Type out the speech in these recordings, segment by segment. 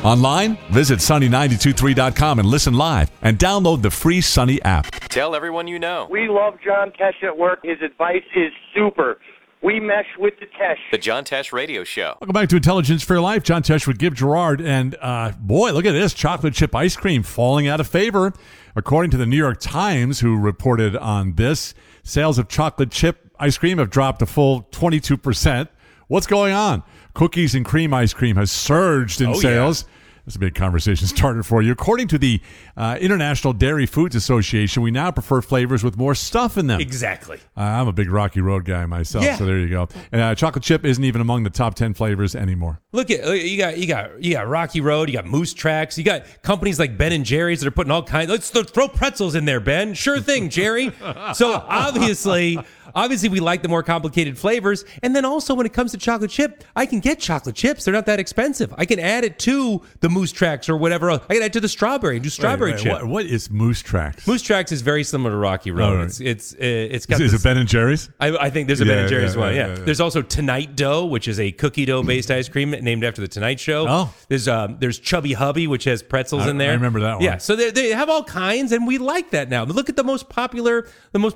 Online, visit sunny923.com and listen live and download the free Sunny app. Tell everyone you know. We love John Tesh at work. His advice is super. We mesh with the Tesh. The John Tesh Radio Show. Welcome back to Intelligence for Your Life. John Tesh with Give Gerard. And boy, look at this. Chocolate chip ice cream falling out of favor. According to the New York Times, who reported on this, sales of chocolate chip ice cream have dropped a full 22%. What's going on? Cookies and cream ice cream has surged in sales. That's a big conversation starter for you. According to the International Dairy Foods Association, we now prefer flavors with more stuff in them. Exactly. I'm a big Rocky Road guy myself, so there you go. And chocolate chip isn't even among the top 10 flavors anymore. Look at you got Rocky Road, you got Moose Tracks, you got companies like Ben and Jerry's that are putting all kinds. Let's throw pretzels in there, Ben. Sure thing, Jerry. So obviously we like the more complicated flavors. And then also when it comes to chocolate chip, I can get chocolate chips. They're not that expensive. I can add it to the Moose Tracks or whatever else. I can add it to the strawberry and do strawberry chip. What is Moose Tracks? Moose Tracks is very similar to Rocky Road. Right. It's got Is it Ben and Jerry's? I think there's a Ben and Jerry's one. Yeah. There's also Tonight Dough, which is a cookie dough based ice cream named after the Tonight Show. Oh. There's Chubby Hubby, which has pretzels in there. I remember that one. Yeah. So they have all kinds, and we like that now. But look at the most popular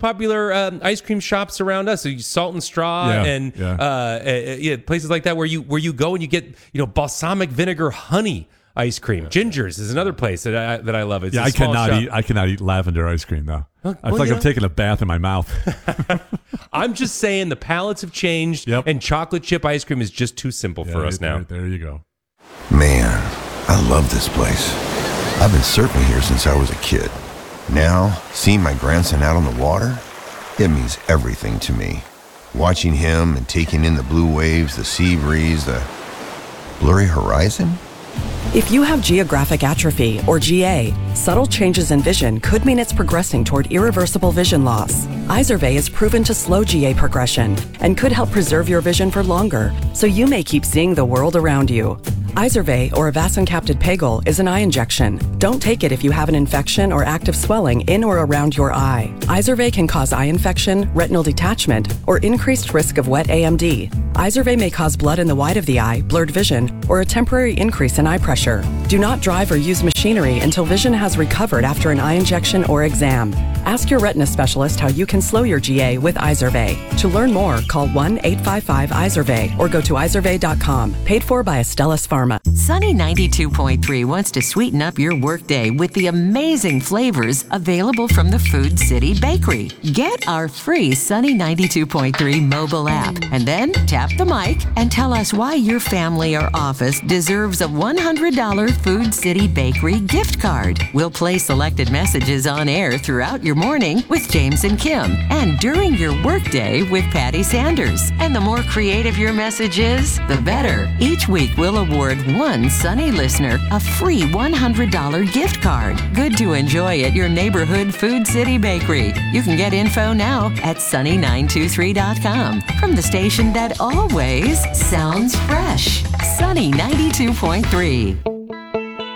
ice cream shops around us. So Salt and Straw and places like that where you go and you get balsamic vinegar honey ice cream. Ginger's is another place that I love. It's I cannot eat lavender ice cream though. I feel like I'm taking a bath in my mouth. I'm just saying the palates have changed, and chocolate chip ice cream is just too simple for us now. There you go. Man, I love this place. I've been surfing here since I was a kid. Now, seeing my grandson out on the water, it means everything to me. Watching him and taking in the blue waves, the sea breeze, the blurry horizon. If you have geographic atrophy, or GA, subtle changes in vision could mean it's progressing toward irreversible vision loss. Izervay is proven to slow GA progression and could help preserve your vision for longer, so you may keep seeing the world around you. Izervay, or avacincaptad pegol, is an eye injection. Don't take it if you have an infection or active swelling in or around your eye. Izervay can cause eye infection, retinal detachment, or increased risk of wet AMD. Izervay may cause blood in the white of the eye, blurred vision, or a temporary increase in eye pressure. Do not drive or use machinery until vision has recovered after an eye injection or exam. Ask your retina specialist how you can slow your GA with Izervay. To learn more, call 1-855-IZERVAY or go to izervay.com. Paid for by Astellas Pharma. Sunny 92.3 wants to sweeten up your workday with the amazing flavors available from the Food City Bakery. Get our free Sunny 92.3 mobile app and then tap the mic and tell us why your family or office deserves a $100 Food City Bakery gift card. We'll play selected messages on air throughout your morning with James and Kim and during your workday with Patty Sanders. And the more creative your message is, the better. Each week we'll award one Sunny listener a free $100 gift card. Good to enjoy at your neighborhood Food City Bakery. You can get info now at sunny923.com from the station that always sounds fresh. Sunny 92.3.